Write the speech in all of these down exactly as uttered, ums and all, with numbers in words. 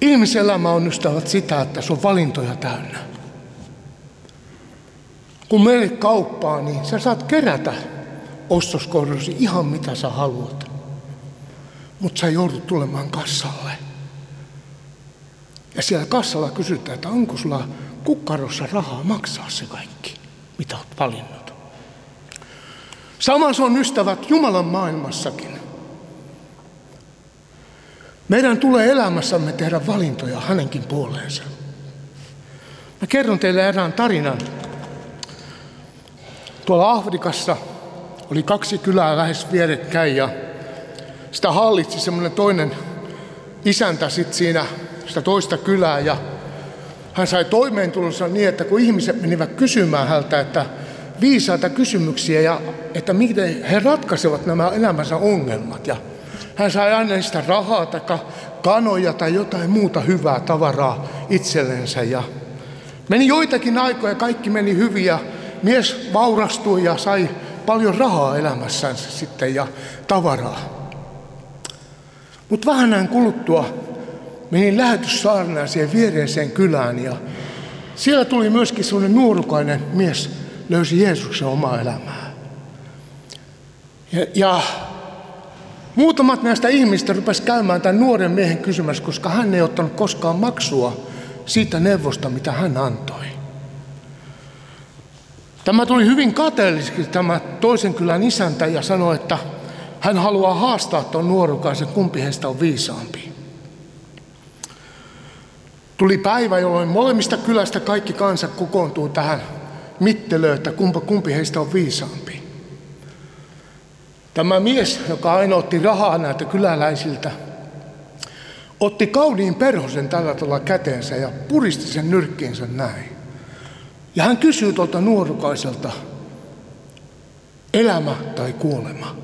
Ihmiselämä on ystävät sitä, että se on valintoja täynnä. Kun menet kauppaan, niin sä saat kerätä ostoskohdasi ihan mitä sä haluat. Mutta sä joudut tulemaan kassalle. Ja siellä kassalla kysytään, että onko sulla kukkarossa rahaa maksaa se kaikki, mitä olet valinnut. Sama se on ystävät Jumalan maailmassakin. Meidän tulee elämässämme tehdä valintoja hänenkin puoleensa. Mä kerron teille erään tarinan. Tuolla Afrikassa oli kaksi kylää lähes vierekkäin ja sitä hallitsi semmoinen toinen isäntä sit siinä sitä toista kylää. Ja hän sai toimeentulonsa niin, että kun ihmiset menivät kysymään häneltä, että viisaita kysymyksiä ja että miten he ratkaisevat nämä elämänsä ongelmat. Ja hän sai aina niistä rahaa tai kanoja tai jotain muuta hyvää tavaraa itsellensä. Ja meni joitakin aikoja, kaikki meni hyvin ja mies vaurastui ja sai paljon rahaa elämässänsä sitten ja tavaraa. Mutta vähän näin kuluttua menin lähetyssaarnaan siihen viereiseen kylään ja siellä tuli myöskin sellainen nuorukainen mies, löysi Jeesuksen omaa elämää. Ja, ja muutamat näistä ihmistä rupesi käymään tämän nuoren miehen kysymässä, koska hän ei ottanut koskaan maksua siitä neuvosta, mitä hän antoi. Tämä tuli hyvin kateelliseksi tämä toisen kylän isäntä ja sanoi, että hän haluaa haastaa tuon nuorukaisen, kumpi heistä on viisaampi. Tuli päivä, jolloin molemmista kylästä kaikki kansa kokoontuu tähän mittelöön, että kumpa, kumpi heistä on viisaampi. Tämä mies, joka aina otti rahaa näiltä kyläläisiltä, otti kauniin perhosen tällä tavalla käteensä ja puristi sen nyrkkiinsä näin. Ja hän kysyy tuolta nuorukaiselta, elämä tai kuolema?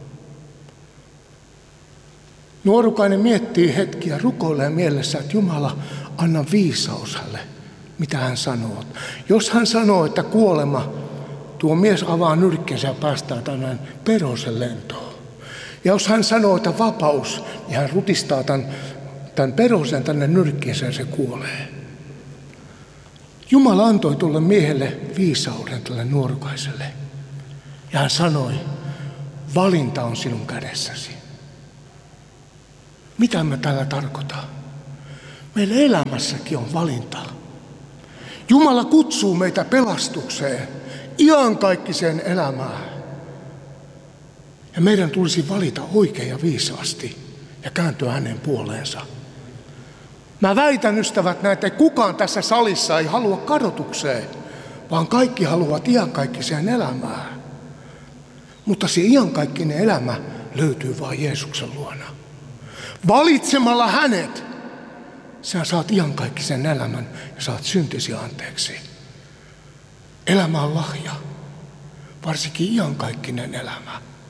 Nuorukainen miettii hetkiä, rukoilee mielessä, että Jumala, anna viisaus hänelle, mitä hän sanoo. Jos hän sanoo, että kuolema, tuo mies avaa nyrkkinsä ja päästää tämän perhosen lentoon. Ja jos hän sanoo, että vapaus, niin hän rutistaa tämän, tämän perhosen tänne nyrkkinsä ja se kuolee. Jumala antoi tuolle miehelle viisauden tälle nuorukaiselle. Ja hän sanoi, valinta on sinun kädessäsi. Mitä mä tällä tarkoitan? Meillä elämässäkin on valinta. Jumala kutsuu meitä pelastukseen, iankaikkiseen elämään. Ja meidän tulisi valita oikein ja viisaasti ja kääntyä hänen puoleensa. Mä väitän, ystävät, näin, että kukaan tässä salissa ei halua kadotukseen, vaan kaikki haluavat iankaikkiseen elämään. Mutta se iankaikkinen elämä löytyy vain Jeesuksen luona. Valitsemalla hänet, sä saat iankaikkisen elämän ja saat syntisi anteeksi. Elämä on lahja, varsinkin iankaikkinen elämä.